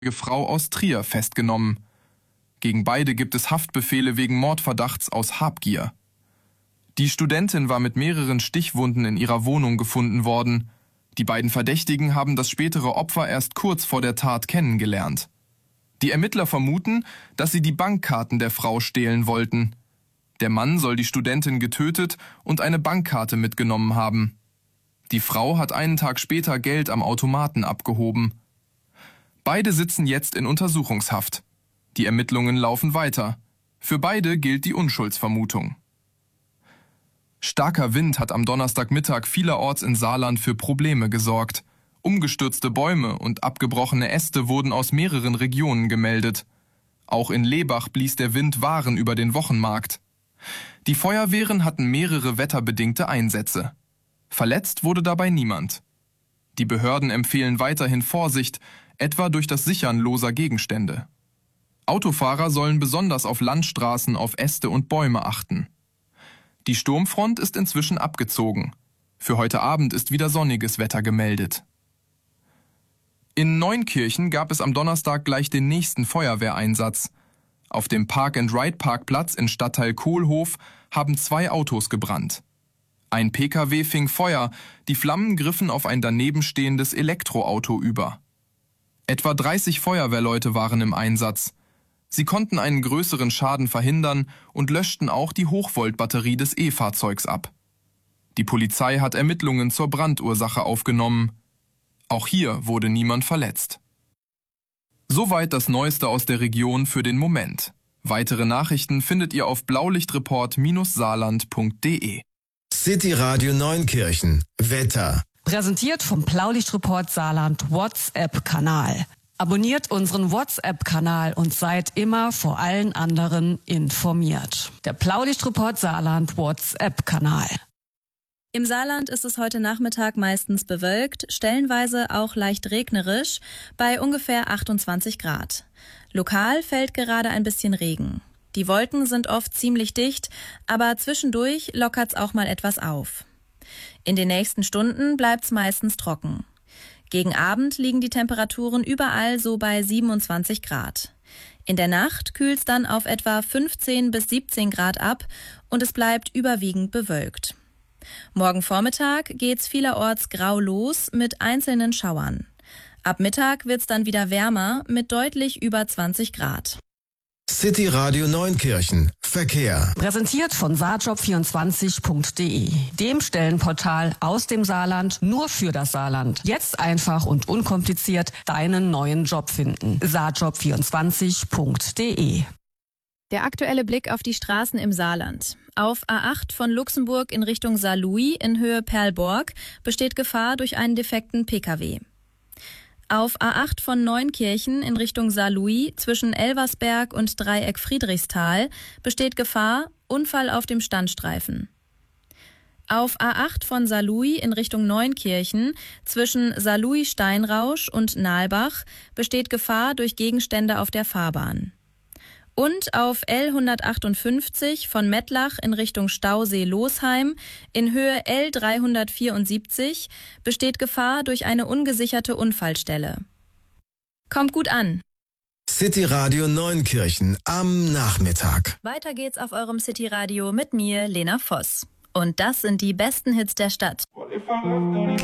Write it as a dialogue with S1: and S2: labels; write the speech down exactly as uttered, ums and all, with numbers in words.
S1: Frau aus Trier festgenommen. Gegen beide gibt es Haftbefehle wegen Mordverdachts aus Habgier. Die Studentin war mit mehreren Stichwunden in ihrer Wohnung gefunden worden. Die beiden Verdächtigen haben das spätere Opfer erst kurz vor der Tat kennengelernt. Die Ermittler vermuten, dass sie die Bankkarten der Frau stehlen wollten. Der Mann soll die Studentin getötet und eine Bankkarte mitgenommen haben. Die Frau hat einen Tag später Geld am Automaten abgehoben. Beide sitzen jetzt in Untersuchungshaft. Die Ermittlungen laufen weiter. Für beide gilt die Unschuldsvermutung. Starker Wind hat am Donnerstagmittag vielerorts in Saarland für Probleme gesorgt. Umgestürzte Bäume und abgebrochene Äste wurden aus mehreren Regionen gemeldet. Auch in Lebach blies der Wind Waren über den Wochenmarkt. Die Feuerwehren hatten mehrere wetterbedingte Einsätze. Verletzt wurde dabei niemand. Die Behörden empfehlen weiterhin Vorsicht, etwa durch das Sichern loser Gegenstände. Autofahrer sollen besonders auf Landstraßen auf Äste und Bäume achten. Die Sturmfront ist inzwischen abgezogen. Für heute Abend ist wieder sonniges Wetter gemeldet. In Neunkirchen gab es am Donnerstag gleich den nächsten Feuerwehreinsatz. Auf dem Park-and-Ride-Parkplatz in Stadtteil Kohlhof haben zwei Autos gebrannt. Ein Pkw fing Feuer, die Flammen griffen auf ein daneben stehendes Elektroauto über. Etwa dreißig Feuerwehrleute waren im Einsatz. Sie konnten einen größeren Schaden verhindern und löschten auch die Hochvoltbatterie des E-Fahrzeugs ab. Die Polizei hat Ermittlungen zur Brandursache aufgenommen. Auch hier wurde niemand verletzt. Soweit das Neueste aus der Region für den Moment. Weitere Nachrichten findet ihr auf blaulichtreport saarland punkt de.
S2: City Radio Neunkirchen. Wetter.
S3: Präsentiert vom Blaulichtreport Saarland WhatsApp-Kanal. Abonniert unseren WhatsApp-Kanal und seid immer vor allen anderen informiert. Der Blaulichtreport Saarland WhatsApp-Kanal.
S4: Im Saarland ist es heute Nachmittag meistens bewölkt, stellenweise auch leicht regnerisch, bei ungefähr achtundzwanzig Grad. Lokal fällt gerade ein bisschen Regen. Die Wolken sind oft ziemlich dicht, aber zwischendurch lockert's auch mal etwas auf. In den nächsten Stunden bleibt's meistens trocken. Gegen Abend liegen die Temperaturen überall so bei siebenundzwanzig Grad. In der Nacht kühlt's dann auf etwa fünfzehn bis siebzehn Grad ab und es bleibt überwiegend bewölkt. Morgen Vormittag geht's vielerorts grau los mit einzelnen Schauern. Ab Mittag wird's dann wieder wärmer mit deutlich über zwanzig Grad.
S2: City Radio Neunkirchen. Verkehr.
S3: Präsentiert von saarjob vierundzwanzig punkt de, dem Stellenportal aus dem Saarland nur für das Saarland. Jetzt einfach und unkompliziert deinen neuen Job finden. saarjob vierundzwanzig punkt de.
S4: Der aktuelle Blick auf die Straßen im Saarland. Auf A acht von Luxemburg in Richtung Saarlouis in Höhe Perlborg besteht Gefahr durch einen defekten Pkw. Auf A acht von Neunkirchen in Richtung Saarlouis zwischen Elversberg und Dreieck Friedrichsthal besteht Gefahr, Unfall auf dem Standstreifen. Auf A acht von Saarlouis in Richtung Neunkirchen zwischen Saarlouis-Steinrausch und Nahlbach besteht Gefahr durch Gegenstände auf der Fahrbahn. Und auf L hundertachtundfünfzig von Mettlach in Richtung Stausee-Losheim in Höhe L dreihundertvierundsiebzig besteht Gefahr durch eine ungesicherte Unfallstelle. Kommt gut an.
S2: City Radio Neunkirchen am Nachmittag.
S4: Weiter geht's auf eurem City Radio mit mir, Lena Voss. Und das sind die besten Hits der Stadt.